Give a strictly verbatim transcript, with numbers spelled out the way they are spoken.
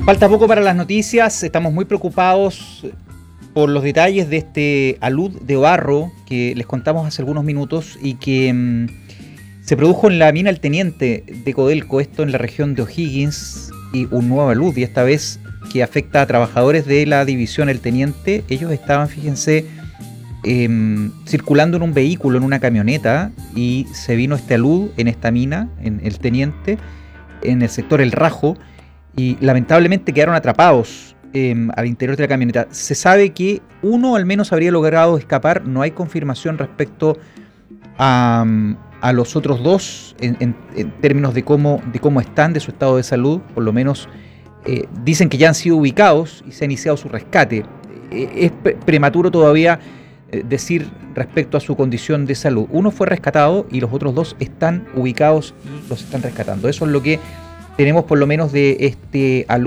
Falta poco para las noticias, estamos muy preocupados por los detalles de este alud de barro que les contamos hace algunos minutos y que mmm, se produjo en la mina El Teniente de Codelco, esto en la región de O'Higgins, y un nuevo alud, y esta vez que afecta a trabajadores de la división El Teniente. Ellos estaban, fíjense, eh, circulando en un vehículo, en una camioneta, y se vino este alud en esta mina, en El Teniente, en el sector El Rajo, y lamentablemente quedaron atrapados eh, al interior de la camioneta. Se sabe que uno al menos habría logrado escapar, no hay confirmación respecto a, a los otros dos en, en, en términos de cómo, de cómo están, de su estado de salud. Por lo menos eh, dicen que ya han sido ubicados y se ha iniciado su rescate. Eh, es pre- prematuro todavía eh, decir respecto a su condición de salud. Uno fue rescatado y los otros dos están ubicados y los están rescatando. Eso es lo que tenemos por lo menos de este alud